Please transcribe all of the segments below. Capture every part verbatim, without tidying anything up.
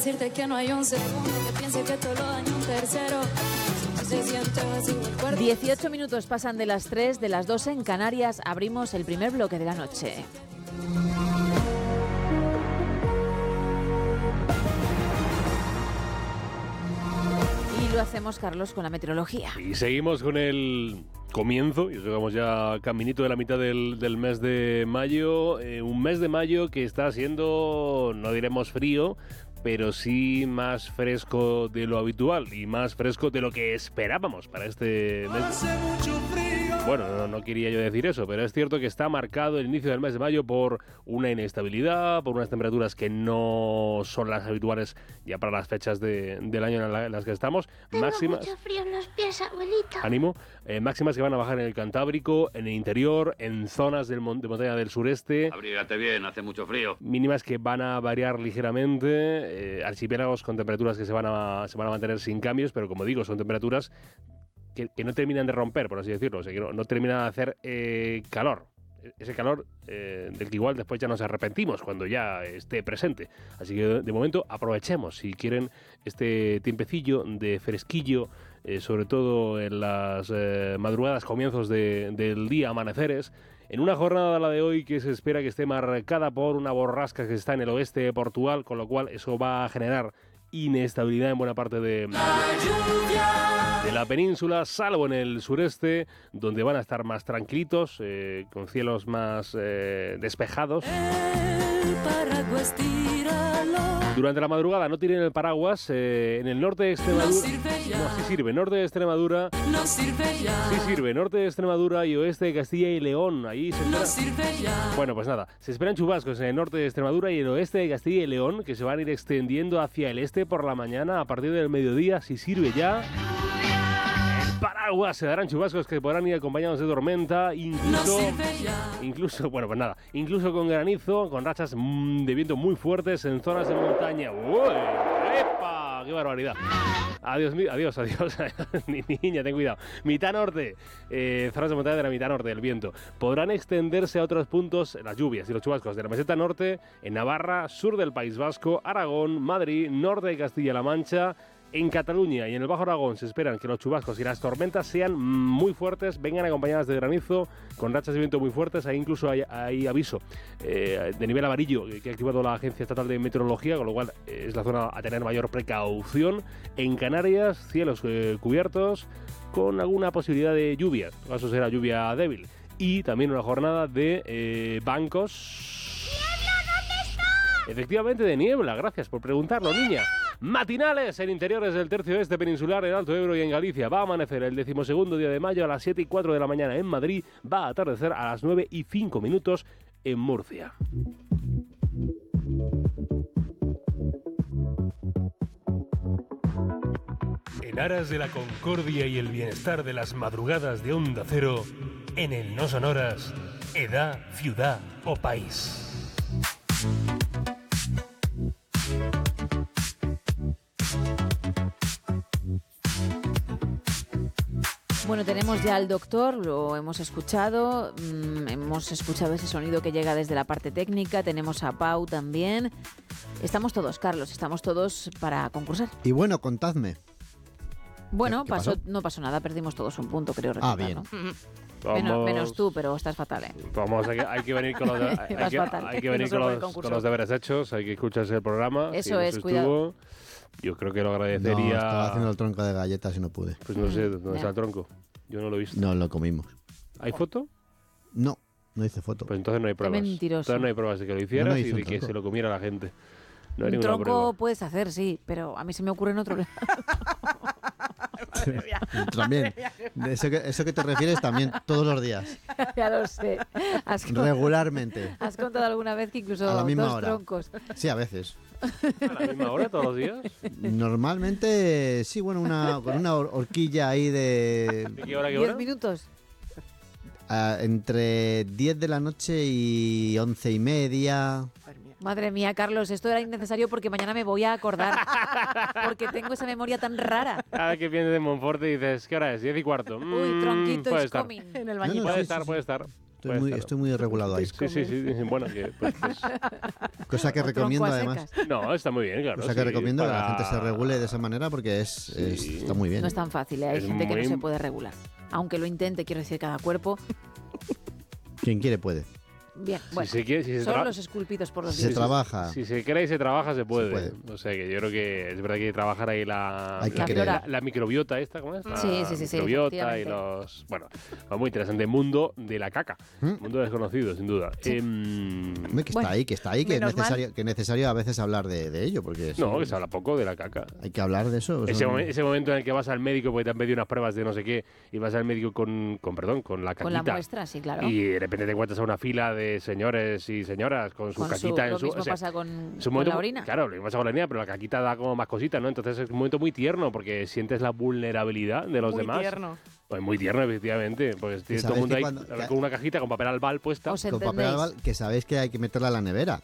decirte que no hay un segundo que piense que todo lo daña un tercero. Se siente vacío el cuerpo. dieciocho minutos pasan de las tres, de las dos en Canarias. Abrimos el primer bloque de la noche. Y lo hacemos, Carlos, con la meteorología. Y seguimos con el comienzo, y llegamos ya caminito de la mitad del, del mes de mayo. Eh, un mes de mayo que está siendo, no diremos frío, pero sí más fresco de lo habitual y más fresco de lo que esperábamos para este mes. Hace mucho frío. Bueno, no, no quería yo decir eso, pero es cierto que está marcado el inicio del mes de mayo por una inestabilidad, por unas temperaturas que no son las habituales ya para las fechas de, del año en, la, en las que estamos. Tengo máximas, mucho frío en los pies, abuelito. ánimo, eh, máximas que van a bajar en el Cantábrico, en el interior, en zonas del mon- de montaña del sureste. Abrígate bien, hace mucho frío. Mínimas que van a variar ligeramente, eh, archipiélagos con temperaturas que se van, a, se van a mantener sin cambios, pero como digo, son temperaturas que, que no terminan de romper, por así decirlo, o sea, que no, no terminan de hacer eh, calor. Ese calor eh, del que igual después ya nos arrepentimos cuando ya esté presente. Así que de momento aprovechemos, si quieren, este tiempecillo de fresquillo, eh, sobre todo en las eh, madrugadas, comienzos de, del día, amaneceres, en una jornada, la de hoy, que se espera que esté marcada por una borrasca que está en el oeste de Portugal, con lo cual eso va a generar inestabilidad en buena parte de, de la península, salvo en el sureste, donde van a estar más tranquilitos, eh, con cielos más eh, despejados. El paraguas tíralo. Durante la madrugada no tiren el paraguas. Eh, en el norte de Extremadura... No sirve ya. No, sí sirve. Norte de Extremadura... No sirve ya. Sí sirve. Norte de Extremadura y oeste de Castilla y León. Ahí se No espera... sirve ya. Bueno, pues nada, se esperan chubascos en el norte de Extremadura y el oeste de Castilla y León, que se van a ir extendiendo hacia el este por la mañana a partir del mediodía, si sirve ya. El paraguas, se darán chubascos que podrán ir acompañados de tormenta, No incluso... sirve ya. Incluso, bueno, pues nada, incluso con granizo, con rachas mm, de viento muy fuertes en zonas de montaña. ¡Uy! ¡Epa! ¡Qué barbaridad! Adiós, mi- adiós, adiós. Ni- Niña, ten cuidado. Mitad norte, eh, zonas de montaña de la mitad norte del viento. Podrán extenderse a otros puntos las lluvias y los chubascos de la meseta norte, en Navarra, sur del País Vasco, Aragón, Madrid, norte de Castilla-La Mancha. En Cataluña y en el Bajo Aragón se esperan que los chubascos y las tormentas sean muy fuertes, vengan acompañadas de granizo, con rachas de viento muy fuertes. Ahí incluso hay, hay aviso eh, de nivel amarillo que ha activado la Agencia Estatal de Meteorología, con lo cual eh, es la zona a tener mayor precaución. En Canarias, cielos eh, cubiertos, con alguna posibilidad de lluvia, en caso será lluvia débil. Y también una jornada de eh, bancos... ¡Niebla, dónde está! Efectivamente, de niebla, gracias por preguntarlo, niña. Matinales en interiores del tercio oeste peninsular, en Alto Ebro y en Galicia. Va a amanecer el decimosegundo día de mayo a las siete y cuatro de la mañana en Madrid. Va a atardecer a las nueve y cinco minutos en Murcia. En aras de la concordia y el bienestar de las madrugadas de Onda Cero, en el No Sonoras, edad, ciudad o país. Bueno, tenemos ya al doctor, lo hemos escuchado, mmm, hemos escuchado ese sonido que llega desde la parte técnica, tenemos a Pau también. Estamos todos, Carlos, estamos todos para concursar. Y bueno, contadme. Bueno, ¿Qué pasó, pasó? no pasó nada, perdimos todos un punto, creo Ah, recordar, bien. ¿no? Vamos, Menos, menos tú, pero estás fatal, ¿eh? Vamos, hay que, hay que venir con los, de- hay Vas que, fatal. hay que venir No se con puede los, concurso. con los deberes hechos, hay que escucharse el programa. Eso si no es, se cuidado. estuvo, yo creo que lo No, agradecería. estaba haciendo el tronco de galletas y no pude. Pues no sé dónde Ya. está el tronco. Yo no lo he visto. No lo comimos. ¿Hay foto? No, no hice foto. Pues entonces no hay pruebas. mentiroso. Entonces no hay pruebas de que lo hicieras No, no y hice de un que tronco. se lo comiera la gente. No hay Un ninguna tronco prueba. puedes hacer, sí, pero a mí se me ocurre en otro. También. De Eso que, eso que te refieres también todos los días. Ya lo sé. Has, con- Regularmente. has contado alguna vez que incluso A la misma dos hora. troncos. Sí, a veces. ¿A la misma hora todos los días? Normalmente, sí, bueno, una, con una hor- horquilla ahí de ¿De qué hora a qué Diez hora? minutos. ah, entre diez de la noche y once y media. Madre mía, Carlos, esto era innecesario porque mañana me voy a acordar. Porque tengo esa memoria tan rara. Cada que piensas en Monforte y dices, ¿qué hora es? Diez y cuarto. Uy, Mm, tronquito puede is estar. coming. En el No, bañito. no, Puede sí, estar, sí, puede estar. Estoy Puede muy, estar. estoy muy regulado ahí. Sí, sí, sí, sí, bueno, que pues, pues, Cosa que O recomiendo tronco a además. secas. no, está muy bien, claro. Cosa que sí, recomiendo para- que la gente se regule de esa manera porque es, es- Sí. está muy bien. No es tan fácil, ¿eh? Hay Es gente que no muy- se puede regular. Aunque lo intente, quiero decir, cada cuerpo. Quien quiere puede. Bien, Si bueno. se quiere, si se Son tra- los esculpidos por los Si se dioses. trabaja. Si se quiere y se trabaja, se puede. puede. O sea que yo creo que es verdad que hay que trabajar ahí la, Hay que la, creer. la- la microbiota esta, ¿cómo es? La Sí, sí, sí, sí, microbiota y efectivamente. los... Bueno, va muy interesante. Mundo de la caca. ¿Mm? Mundo desconocido, sin duda. Sí. Em, Hombre, que Bueno, está ahí, que está ahí, que es menos mal. necesario, que es necesario a veces hablar de, de ello, porque no, sí, que se habla poco de la caca. hay que hablar de eso. Ese, son- momen- ese momento en el que vas al médico porque te han pedido unas pruebas de no sé qué y vas al médico con, con perdón, con la Con caquita. la muestra, sí, claro. Y de repente te encuentras a una fila de señores y señoras con su Con su- caquita lo en su... mismo o sea, pasa con, es un con momento la muy- orina. Claro, lo mismo pasa con la orina, pero la caquita da como más cositas, ¿no? Entonces es un momento muy tierno porque sientes la vulnerabilidad de los Muy demás. tierno. Pues muy tierno, efectivamente. Pues tienes todo el sabes mundo que ahí cuando- con una cajita con papel albal puesta ¿Os Con papel entendéis? albal, que sabéis que hay que meterla a la nevera.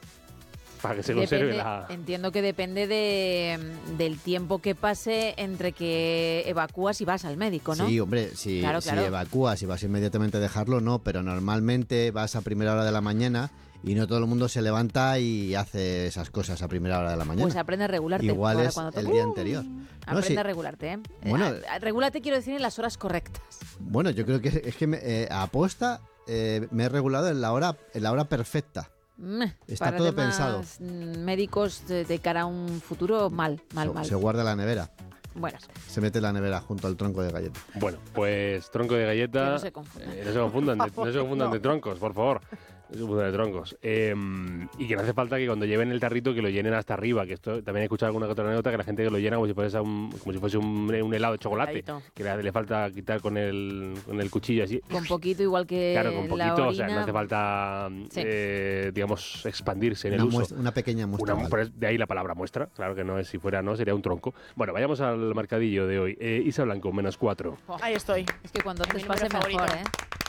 para que se conserve Depende- la... Entiendo que depende de, del tiempo que pase entre que evacúas y vas al médico, ¿no? Sí, hombre, si, Claro, si claro. evacúas y vas inmediatamente a dejarlo, no, pero normalmente vas a primera hora de la mañana y no todo el mundo se levanta y hace esas cosas a primera hora de la mañana. Pues aprende a regularte. Igual ahora es cuando el toque. día anterior. Aprende No, sí. a regularte, ¿eh? Bueno. A- a- Regúlate, quiero decir, en las horas correctas. Bueno, yo creo que es que me, eh, a aposta eh, me he regulado en la hora, en la hora perfecta. Mm, Está para todo temas, pensado. mm, médicos de, de cara a un futuro, mal, mal, se, mal. se guarda en la nevera. Bueno, Se mete en la nevera junto al tronco de galleta. Bueno, pues tronco de galleta... Que no se confundan. Eh, no se confundan, de, no se confundan No. de troncos, por favor. No se confundan de troncos. Eh, y que no hace falta que cuando lleven el tarrito que lo llenen hasta arriba, que esto también he escuchado alguna que otra anécdota que la gente que lo llena como si fuese un, como si fuese un, un helado de chocolate, Heladito. que le, le falta quitar con el, con el cuchillo así. con poquito, igual que Claro, con la poquito, orina. o sea, no hace falta, Sí. eh, digamos, expandirse en Una, el uso. muestra- una pequeña muestra. Una- vale. por es- de ahí la palabra muestra, claro que no es, si fuera no, sería un tronco. Bueno, vayamos al mercadillo de hoy. Eh, Isa Blanco, menos cuatro. Ahí estoy. Es que cuando Mi antes número pase mejor, favorito. ¿eh?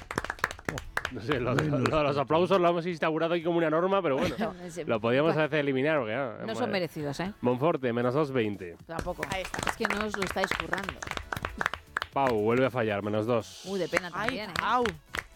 No sé, lo- lo- lo- los aplausos lo hemos instaurado aquí como una norma, pero bueno, Ese- lo podíamos Bueno, hacer eliminar. Porque, ah, No madre. son merecidos, ¿eh? Monforte, menos dos veinte. Tampoco. Ahí está. Es que no os lo estáis currando. Pau, vuelve a fallar, menos dos. Uy, de pena Ay, también, ¿eh? au.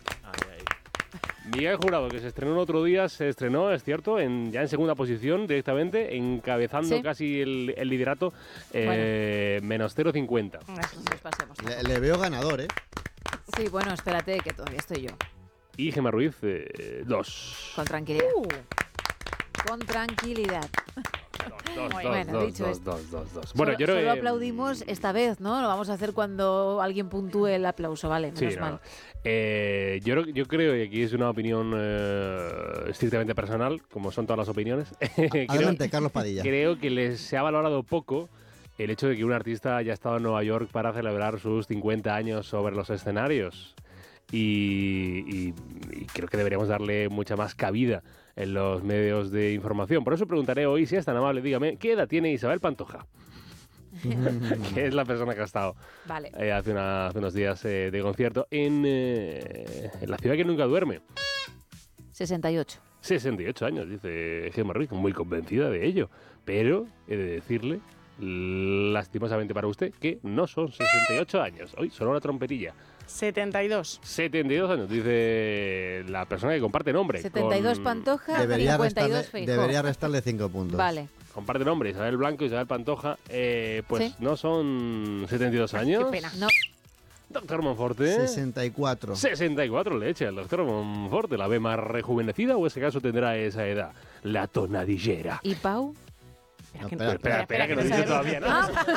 Miguel Jurado, que se estrenó el otro día, se estrenó, es cierto, en, ya en segunda posición directamente, encabezando Sí. casi el, el liderato, eh, menos cero coma cincuenta. No nos pasemos. Le, le veo ganador, ¿eh? Sí, bueno, espérate, que todavía estoy yo. Y Gemma Ruiz, eh, dos. Con tranquilidad. Uh, Con tranquilidad. Dos, dos, Muy dos, bueno, dos, dicho dos, esto. dos, dos, dos. Bueno, solo, yo creo solo que- aplaudimos esta vez, ¿no? Lo vamos a hacer cuando alguien puntúe el aplauso, vale, Sí, menos no, mal. no. Eh, yo, creo- yo creo, y aquí es una opinión eh, estrictamente personal, como son todas las opiniones, creo, Adelante, Carlos Padilla. creo que les se ha valorado poco el hecho de que un artista haya estado en Nueva York para celebrar sus cincuenta años sobre los escenarios. Y, y- y creo que deberíamos darle mucha más cabida en los medios de información. Por eso preguntaré hoy, si es tan amable, dígame, ¿qué edad tiene Isabel Pantoja? Que es la persona que ha estado Vale. eh, hace, una- hace unos días eh, de concierto en, eh, en la ciudad que nunca duerme. sesenta y ocho. sesenta y ocho años, dice Gemma Ruiz, muy convencida de ello. Pero he de decirle, lastimosamente para usted, que no son sesenta y ocho años. Hoy sonó una trompetilla. setenta y dos. setenta y dos años, dice la persona que comparte nombre. setenta y dos con- Pantoja, Debería cincuenta y dos restarle, Feijóo. debería restarle cinco puntos. Vale. Comparte nombre, Isabel Blanco, Isabel Pantoja. Eh, pues Sí. no son setenta y dos años. Qué pena. No, Doctor Monforte. sesenta y cuatro. sesenta y cuatro le echa el doctor Monforte. ¿La ve más rejuvenecida o ese caso tendrá esa edad? La tonadillera. ¿y Pau? No, que- espera, Espera, espera, que no no dice sabemos. todavía, ¿no?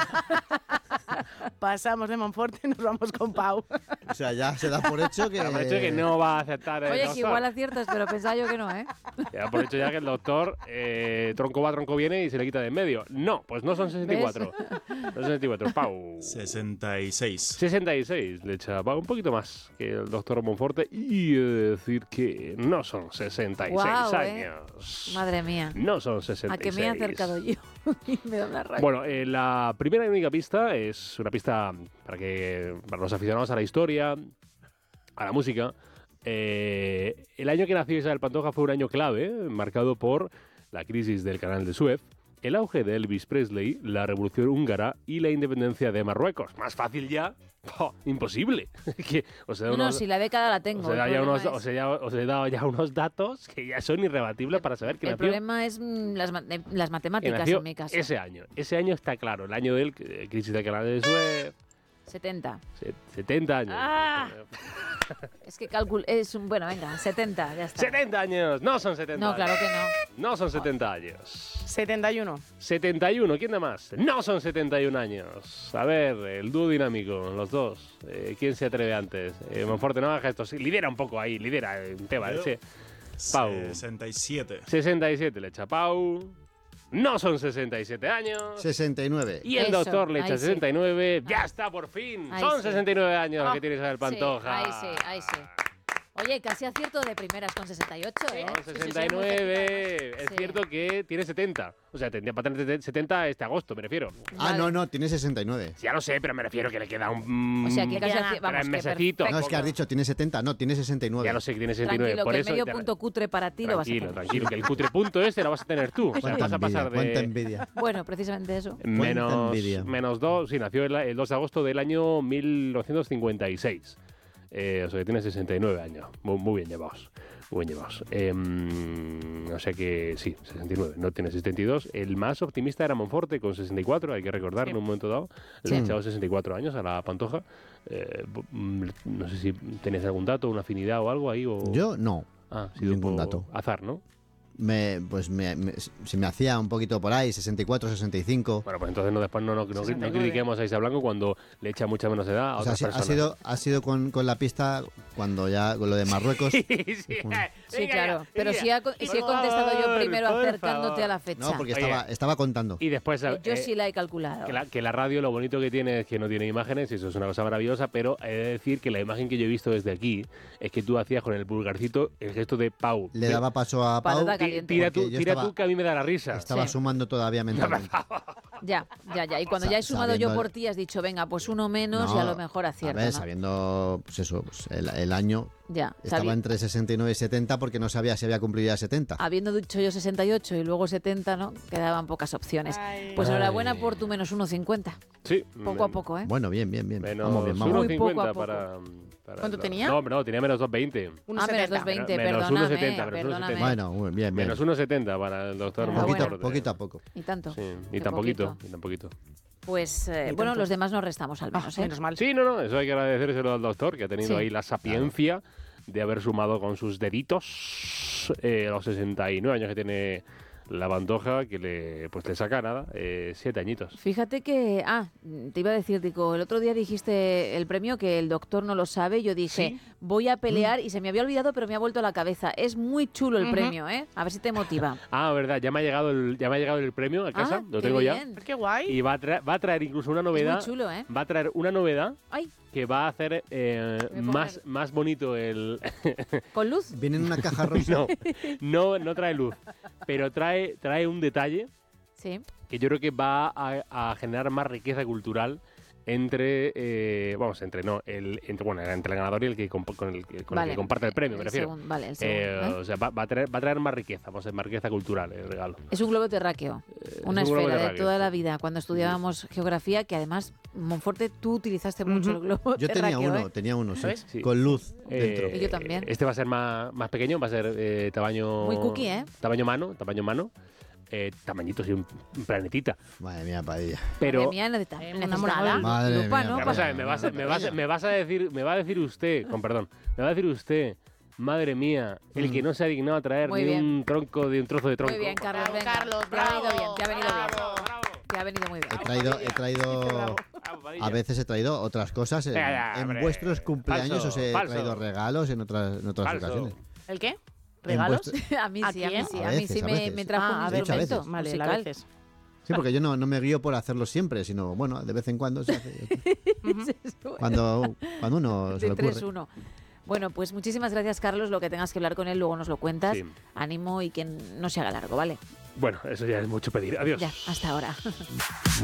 Pasamos de Monforte y nos vamos con Pau. O sea, ya se da por hecho que... Ya por hecho que no va a aceptar el Oye, que doctor. igual aciertas, pero pensaba yo que no, ¿eh? Ya por hecho ya que el doctor eh, tronco va, tronco viene y se le quita de en medio. No, pues no son sesenta y cuatro. No son sesenta y cuatro. Pau. sesenta y seis. sesenta y seis le echa Pau, un poquito más que el doctor Monforte. Y he de decir que no son sesenta y seis Guau, ¿eh? años. Madre mía. No son sesenta y A seis. que me he acercado yo. Y me da una rabia. Bueno, eh, la primera y única pista es una pista para que para los aficionados a la historia, a la música. Eh, el año que nació Isabel Pantoja fue un año clave, marcado por la crisis del canal de Suez el auge de Elvis Presley, la revolución húngara y la independencia de Marruecos. Más fácil ya, ¡oh, imposible! que, os he dado No, no, unos, si la década la tengo. os he, dado el ya problema unos, es- os, he, ya- os he dado ya unos datos que ya son irrebatibles para saber que el nació, problema es mm, las, ma- eh, las que matemáticas nació en mi caso. ese año. Ese año está claro, el año del eh, crisis del canal de Suez, setenta. se- setenta años. Ah. Es que cálculo es un... Bueno, venga, setenta, ya está. setenta años, no son setenta No, años. claro que no. No son setenta años. setenta y uno. setenta y uno, ¿quién da más? No son setenta y un años. A ver, el dúo dinámico, los dos. Eh, ¿Quién se atreve antes? Eh, Monforte, no hagas esto. Sí, lidera un poco ahí, lidera el tema. Yo. Ese. Pau. sesenta y siete. sesenta y siete le echa Pau. No son sesenta y siete años. sesenta y nueve. Y el Eso, doctor le echa ahí sí. sesenta y nueve. ¡Ya está, por fin! Ahí Son sí. sesenta y nueve años Ah. que tiene Isabel Pantoja. Sí, ahí sí, ahí sí. Oye, casi acierto de primeras con sesenta y ocho, ¿eh? Son Sí, sí, sí, sesenta y muy nueve. cerquita. Es Sí. cierto que tiene setenta. O sea, tendría para tener setenta este agosto, me refiero. Ah, Vale. no, no, tiene sesenta y nueve. Ya lo sé, pero me refiero que le queda un... O sea, que casi Queda- aci- pero vamos, en que mesecito. perfecto. No, es que has dicho tiene setenta, no, tiene sesenta y nueve. Ya lo sé que tiene sesenta y nueve. Tranquilo, por que el eso medio te- punto cutre para ti lo vas a Tranquilo, tener. tranquilo, que el cutre punto ese lo vas a tener tú. O sea, Cuánta vas a pasar envidia, cuánta de envidia. Bueno, precisamente eso. menos, envidia. menos dos, sí, nació el, el dos de agosto del año mil novecientos cincuenta y seis. Eh, o sea que tiene sesenta y nueve años. Muy, muy bien llevados. Muy bien llevados. Eh, o sea que sí, sesenta y nueve. No tiene setenta y dos. El más optimista era Monforte con sesenta y cuatro, hay que recordar, Sí. en un momento dado. Le Sí. ha echado sesenta y cuatro años a la Pantoja. Eh, mm, no sé si tenéis algún dato, una afinidad o algo ahí. O... Yo no. Ah, ha sido ningún por dato. azar, ¿no? Me, pues me, me- se me hacía un poquito por ahí, sesenta y cuatro, sesenta y cinco. Bueno, pues entonces no, después no, no, no, no sesenta y nueve. critiquemos a Isa Blanco cuando le echa mucha menos edad a O sea, otras sí, ha personas. sido, ha sido con, con la pista cuando ya, con lo de Marruecos. Sí, sí, Sí, venga claro. ya, Pero venga. si, ha co- si he Por contestado yo favor, primero por acercándote favor. a la fecha. No, porque Oye. estaba, estaba contando. Y después... Eh, Yo eh, sí la he calculado. Que la, que la radio lo bonito que tiene es que no tiene imágenes, y eso es una cosa maravillosa, pero he de decir que la imagen que yo he visto desde aquí es que tú hacías con el pulgarcito el gesto de Pau. Le daba paso a Pau. Patata Ti- caliente. Tira, porque tú, yo tira estaba- tú que a mí me da la risa. Estaba Sí. sumando todavía mentalmente. Ya, ya, ya. Y cuando Sa- ya he sumado yo sabiendo- por ti, has dicho, venga, pues uno menos y a lo mejor acierto, A ver, ¿no? sabiendo, pues eso, pues el, el año Ya, estaba sabi- entre sesenta y nueve y setenta porque no sabía si había cumplido ya setenta. habiendo dicho yo sesenta y ocho y luego setenta, ¿no? Quedaban pocas opciones. Ay. Pues Ay. enhorabuena por tu menos uno cincuenta. Sí. Poco a men- poco, ¿eh? Bueno, bien, bien, bien. Menos Vamos bien, vamos Muy bien. poco a 1,50 poco. para, para... ¿Cuánto no, tenía? No, no, tenía menos dos veinte. Ah, menos setenta. dos veinte, Menos perdóname, uno setenta, menos uno perdóname. setenta. Bueno, muy bien, bien. Menos uno setenta para el doctor Ah, poquito, Monforte. poquito a poco. Y tanto. Sí, Qué y tan poquito, poquito. y tan poquito. Pues, eh, Ni bueno, tanto. los demás nos restamos al Ah, menos, ¿eh? menos mal. Sí, no, no, eso hay que agradecérselo al doctor, que ha tenido Sí. ahí la sapiencia de haber sumado con sus deditos eh, los sesenta y nueve años que tiene la Pantoja, que le, pues le saca nada, eh, siete añitos. Fíjate que, ah, te iba a decir, Tico, el otro día dijiste el premio que el doctor no lo sabe. Yo dije, voy a pelear y se me había olvidado, pero me ha vuelto a la cabeza. Es muy chulo el Ujú. premio, ¿eh? A ver si te motiva. Ah, verdad, ya me ha llegado el, ya me ha llegado el premio a casa, Ah, lo qué tengo ya. bien. Qué guay. Y va a, traer, va a traer incluso una novedad. Es muy chulo, ¿eh? Va a traer una novedad Ay, que va a hacer eh, Me pongo más, más bonito el... con luz. Viene en una caja rosa. no, no, no trae luz, pero trae, trae un detalle Sí. que yo creo que va a, a generar más riqueza cultural entre, eh, vamos, entre no, el, entre, bueno, entre el ganador y el que, comp- con el, que- con el Vale. que comparte el premio, me El refiero. segun- vale, el Eh, segundo, ¿eh? O sea, va, va a traer, va a traer más riqueza, vamos a decir, más riqueza cultural el regalo. Es un globo terráqueo, una es un globo esfera de terráqueo, toda sí. la vida. Cuando estudiábamos geografía, que además, Monforte, tú utilizaste mucho Ujú. el globo Yo tenía terráqueo, uno, ¿eh? tenía uno, sí. ¿Sabes? Sí. Con luz Eh, dentro. Y yo también. Este va a ser más, más pequeño, va a ser eh, tamaño... Muy cookie, ¿eh? Tamaño mano, tamaño mano. Eh, tamañito, sí, un, un planetita. Madre mía, Padilla. Pero... Madre mía, necesita- Eh, necesitaba enamorada. lu- Madre lupa, mía, ¿no? qué Vamos a Para- ver, me vas, a- me, vas, me vas a decir, me va a decir usted, con perdón, me va a decir usted, madre mía, el que no se ha dignado a traer Muy ni bien. un tronco de un trozo de tronco. Muy bien, Carlos, Bravo, venga. Carlos, te ha venido bravo, bien, te ha venido bravo. bien. Te ha venido muy bien. He traído, he traído, Bravo, Padilla. a veces he traído otras cosas. En, Ya, ya, en hombre. vuestros cumpleaños Falso, os he falso. traído regalos en otras, en otras Falso. ocasiones. ¿El qué? En ¿Regalos? vuestro- A mí ¿A sí, a mí quién? sí, A a mí veces, sí a me, veces. me trajo Ah, un a veces. instrumento A veces. Vale, a musical. veces. Sí, porque yo no, no me guío por hacerlo siempre, sino, bueno, de vez en cuando se hace. Cuando, cuando uno se De le tres ocurre. uno. Bueno, pues muchísimas gracias, Carlos. Lo que tengas que hablar con él, luego nos lo cuentas. Sí. Ánimo y que no se haga largo, ¿vale? Bueno, eso ya es mucho pedir. Adiós. Ya, hasta ahora.